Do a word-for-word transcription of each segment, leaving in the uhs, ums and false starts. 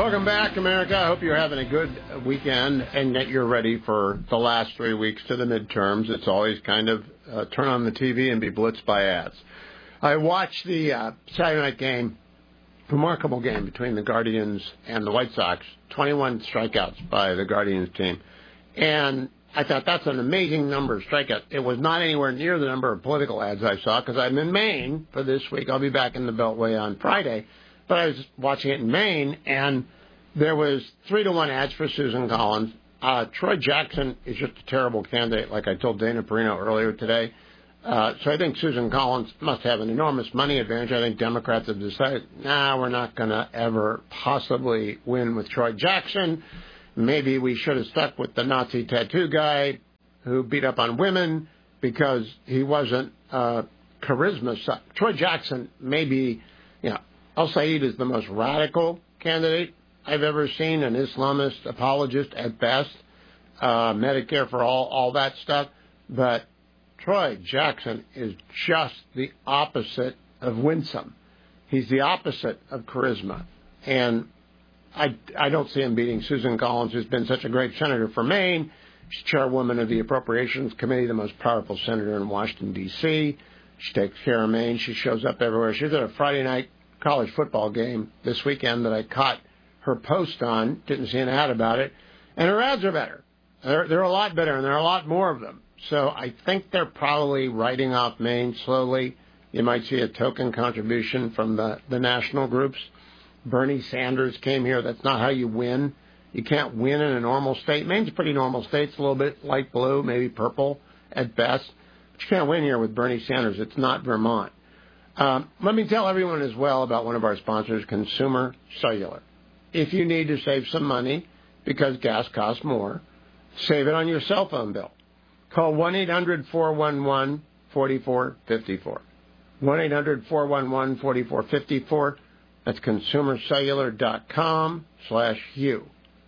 Welcome back, America. I hope you're having a good weekend and that you're ready for the last three weeks to the midterms. It's always kind of uh, turn on the T V and be blitzed by ads. I watched the uh, Saturday night game, remarkable game between the Guardians and the White Sox, twenty-one strikeouts by the Guardians team. And I thought that's an amazing number of strikeouts. It was not anywhere near the number of political ads I saw because I'm in Maine for this week. I'll be back in the Beltway on Friday. But I was watching it in Maine, and there was three to one ads for Susan Collins. Uh, Troy Jackson is just a terrible candidate, like I told Dana Perino earlier today. Uh, so I think Susan Collins must have an enormous money advantage. I think Democrats have decided, nah, we're not going to ever possibly win with Troy Jackson. Maybe we should have stuck with the Nazi tattoo guy who beat up on women because he wasn't uh, charisma. Troy Jackson maybe, you know, Al-Said is the most radical candidate I've ever seen, an Islamist apologist at best, uh, Medicare for all, all that stuff. But Troy Jackson is just the opposite of winsome. He's the opposite of charisma. And I, I don't see him beating Susan Collins, who's been such a great senator for Maine. She's chairwoman of the Appropriations Committee, the most powerful senator in Washington, D C She takes care of Maine. She shows up everywhere. She was at a Friday night college football game this weekend that I caught her post on, didn't see an ad about it, and her ads are better. They're, they're a lot better, and there are a lot more of them. So I think they're probably writing off Maine slowly. You might see a token contribution from the, the national groups. Bernie Sanders came here. That's not how you win. You can't win in a normal state. Maine's a pretty normal state. It's a little bit light blue, maybe purple at best. But you can't win here with Bernie Sanders. It's not Vermont. Um, let me tell everyone as well about one of our sponsors, Consumer Cellular. If you need to save some money because gas costs more, save it on your cell phone bill. Call one eight hundred four one one four four five four. one eight hundred four one one four four five four. That's consumercellular.com slash Hugh.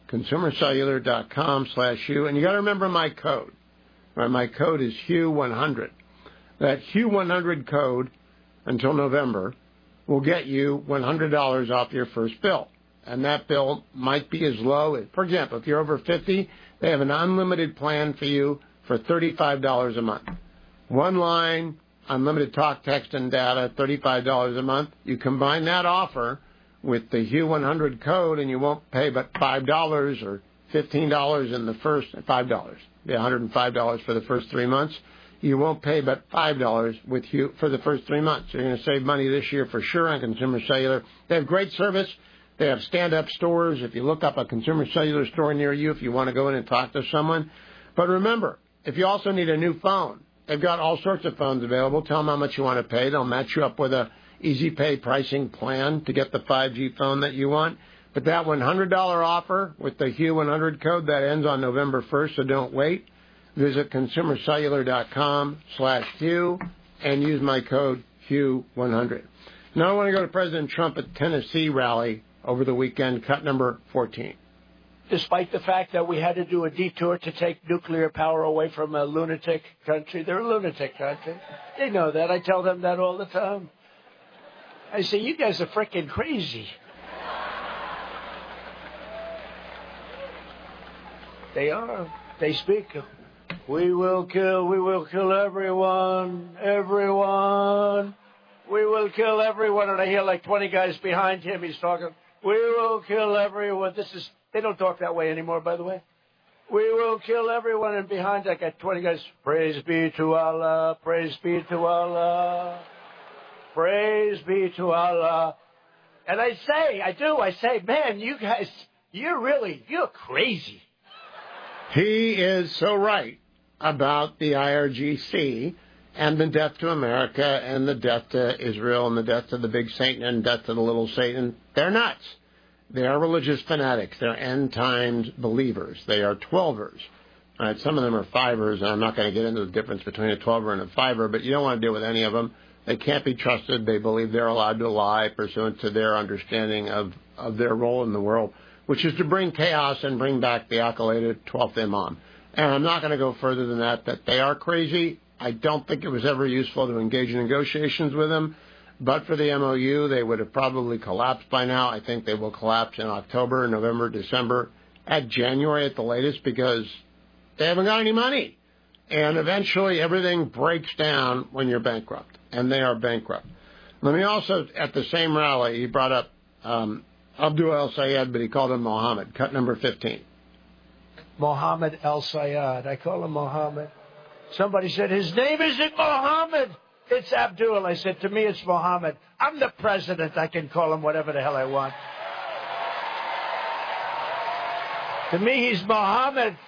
consumercellular.com slash Hugh. And you got to remember my code. Right, my code is Hugh one hundred. That Hugh one hundred code until November will get you one hundred dollars off your first bill. And that bill might be as low as, for example, if you're over fifty, they have an unlimited plan for you for thirty-five dollars a month. One line, unlimited talk, text, and data, thirty-five dollars a month. You combine that offer with the Hugh one hundred code, and you won't pay but five dollars or fifteen dollars in the first, five dollars. Yeah, one hundred five dollars for the first three months. You won't pay but five dollars with Hugh for the first three months. So you're going to save money this year for sure on Consumer Cellular. They have great service. They have stand-up stores. If you look up a Consumer Cellular store near you, if you want to go in and talk to someone. But remember, if you also need a new phone, they've got all sorts of phones available. Tell them how much you want to pay. They'll match you up with a easy pay pricing plan to get the five G phone that you want. But that one hundred dollars offer with the Hugh one hundred code, that ends on November first, so don't wait. Visit consumercellular.com slash Hugh and use my code Hugh one hundred. Now I want to go to President Trump at the Tennessee rally over the weekend, cut number fourteen. Despite the fact that we had to do a detour to take nuclear power away from a lunatic country. They're a lunatic country. They know that. I tell them that all the time. I say, you guys are freaking crazy. They are. They speak. We will kill, we will kill everyone, everyone. We will kill everyone. And I hear like twenty guys behind him. He's talking, we will kill everyone. This is, they don't talk that way anymore, by the way. We will kill everyone. And behind I got twenty guys. Praise be to Allah. Praise be to Allah. Praise be to Allah. And I say, I do, I say, man, you guys, you're really, you're crazy. He is so right about the I R G C and the death to America and the death to Israel and the death to the big Satan and death to the little Satan. They're nuts. They are religious fanatics. They're end times believers. They are twelvers. All right, some of them are fivers, and I'm not going to get into the difference between a twelver and a fiver, but you don't want to deal with any of them. They can't be trusted. They believe they're allowed to lie pursuant to their understanding of, of their role in the world, which is to bring chaos and bring back the accoladed twelfth Imam. And I'm not going to go further than that, that they are crazy. I don't think it was ever useful to engage in negotiations with them. but for the M O U, they would have probably collapsed by now. I think they will collapse in October, November, December, at January at the latest, because they haven't got any money. And eventually everything breaks down when you're bankrupt, and they are bankrupt. Let me also, at the same rally, he brought up um, Abdul El-Sayed, but he called him Mohammed, cut number fifteen. Mohammed El-Sayed. I call him Mohammed. Somebody said, his name isn't Mohammed. It's Abdul. I said, to me, it's Mohammed. I'm the president. I can call him whatever the hell I want. To me, he's Mohammed.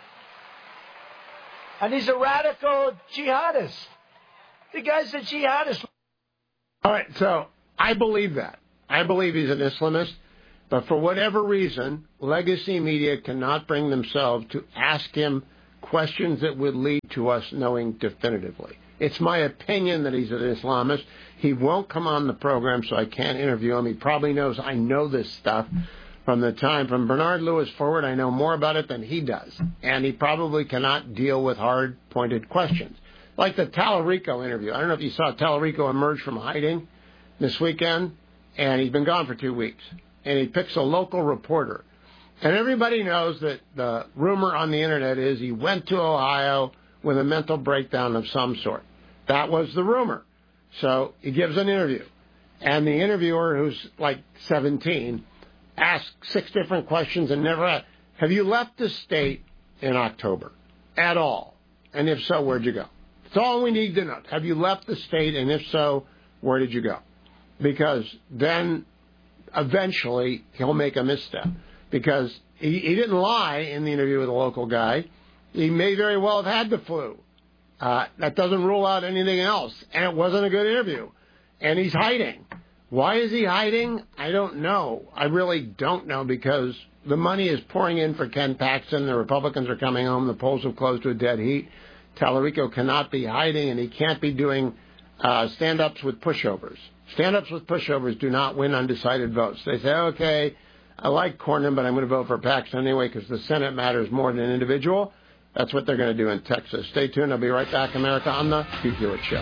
And he's a radical jihadist. The guy's a jihadist. All right, so I believe that. I believe he's an Islamist. But for whatever reason, legacy media cannot bring themselves to ask him questions that would lead to us knowing definitively. It's my opinion that he's an Islamist. He won't come on the program, so I can't interview him. He probably knows I know this stuff from the time. From Bernard Lewis forward, I know more about it than he does. And he probably cannot deal with hard-pointed questions. Like the Tallarico interview. I don't know if you saw Tallarico emerge from hiding this weekend, and he's been gone for two weeks. And he picks a local reporter. And everybody knows that the rumor on the Internet is he went to Ohio with a mental breakdown of some sort. That was the rumor. So he gives an interview. And the interviewer, who's like seventeen, asks six different questions and never asked, have you left the state in October at all? And if so, where'd you go? That's all we need to know. Have you left the state? And if so, where did you go? Because then eventually he'll make a misstep. Because he, he didn't lie in the interview with a local guy. He may very well have had the flu. Uh, that doesn't rule out anything else. And it wasn't a good interview. And he's hiding. Why is he hiding? I don't know. I really don't know, because the money is pouring in for Ken Paxton. The Republicans are coming home. The polls have closed to a dead heat. Tallarico cannot be hiding, and he can't be doing uh, stand-ups with pushovers. Stand-ups with pushovers do not win undecided votes. They say, okay, I like Cornyn, but I'm going to vote for Paxton anyway because the Senate matters more than an individual. That's what they're going to do in Texas. Stay tuned. I'll be right back, America, on the Hugh Hewitt Show.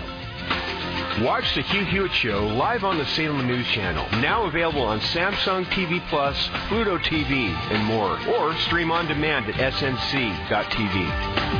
Watch the Hugh Hewitt Show live on the Salem News Channel. Now available on Samsung T V Plus, Pluto T V, and more. Or stream on demand at S N C dot T V.